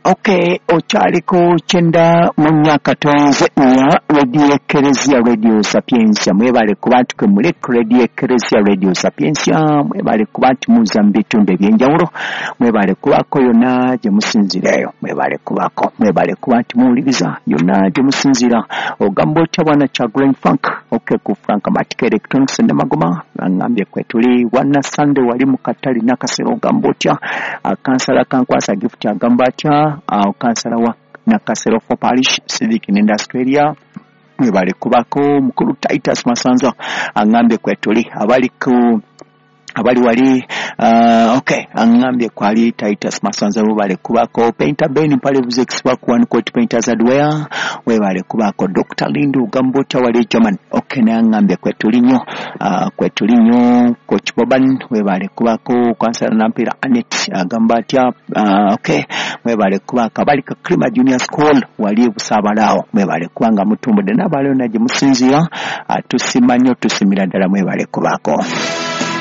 Okay, ochaliko chenda munyaka tonze nya Radio Ekeresia Radio Sapiensia mwebale kubantu ke muri Radio Ekeresia Radio Sapiensia mwebale kubantu muzambitumbe byenjawulo mwebale kubako yona je musinzireyo mwebale kubako mwebale kubantu mulibiza yona je musinzira ogambo chabana cha Green Funk okay ku Frank Matic Electronics ndamagoma ngambye kwetuli wana Sunday wali mukatali nakasero gambotya kansala kankwasa gift ya gambatya kansala wa nakasero for Parish Civic and Industrial mwebale kubako mukuru Titus Masanza angambye kwetuli abali wali okay angambye kwali Titus Masanza webale kubako Painter Ben pale Vuzex bakwan coat painters adware webale kubako Dr. Lindu Gambota wali German okay na angambye kwetulinyo coach Boban webale kubako kansala nampira Anet Gambatya okay webale kubaka bali ka Klima Junior School wali busabalao webale kubanga mutumbo de nabale onaje musinzira tusimanyo tusimira dala webale kubako